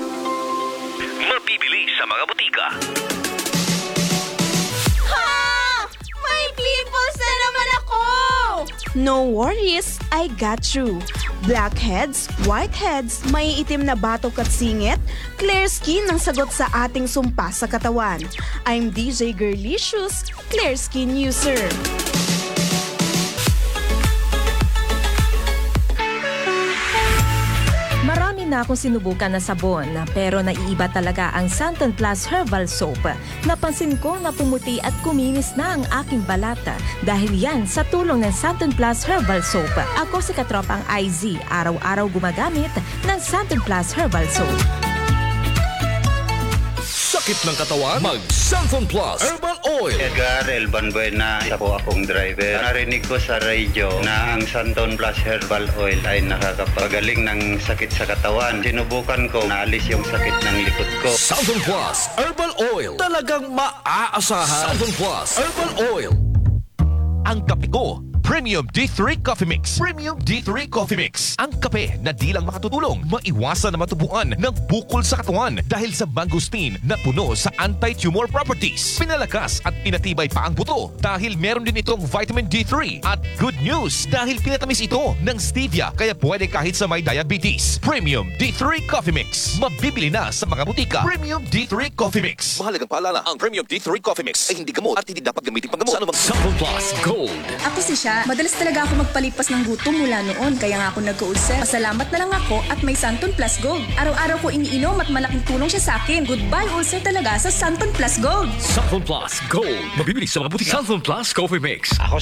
Speaker 15: Mabibili sa mga butika.
Speaker 18: Ha! May pimples na naman ako! No worries, I got you. Blackheads, whiteheads, may itim na batok at singit, clear skin ang sagot sa ating sumpa sa katawan. I'm D J Girlicious, clear skin user.
Speaker 19: Marami na akong sinubukan na sabon, pero naiiba talaga ang Santon Plus Herbal Soap. Napansin ko na pumuti at kuminis na ang aking balata dahil yan sa tulong ng Santon Plus Herbal Soap. Ako si katropang I Z, araw-araw gumagamit ng Santon Plus Herbal Soap.
Speaker 2: Sakit ng katawan? Mag Santon Plus Herbal Oil.
Speaker 20: Edgar Elban Buena, isa po akong driver. Narinig ko sa radio na ang Santon Plus Herbal Oil ay nakakapagaling ng sakit sa katawan. Sinubukan ko, naalis yung sakit ng likod ko.
Speaker 2: Santon Plus Herbal Oil. Talagang maaasahan. Santon Plus Herbal Oil. Ang kape ko, Premium D three Coffee Mix. Premium D three Coffee Mix. Ang kape na di lang makatutulong, maiwasan na matubuan ng bukol sa katawan dahil sa mangosteen na puno sa anti-tumor properties. Pinalakas at pinatibay pa ang buto dahil meron din itong vitamin D three. At good news dahil pinatamis ito ng stevia kaya pwede kahit sa may diabetes. Premium D three Coffee Mix. Mabibili na sa mga butika. Premium D three Coffee Mix.
Speaker 15: Mahalagang paalala, ang Premium D three Coffee Mix ay hindi gamot at hindi dapat gamitin panggamot sa anumang
Speaker 2: Sample Plus Gold.
Speaker 13: Ako si Sha. Madalas talaga ako magpalipas ng gutom mula noon, kaya nga ako nagka-ulcer. Pasalamat na lang ako at may Santon Plus Gold. Araw-araw ko iniinom at malaking tulong siya sa akin. Goodbye ulcer talaga sa Santon Plus Gold.
Speaker 2: Sample Plus Gold. Mabibili sa mga butika. Sample Plus Coffee Mix.
Speaker 12: Ako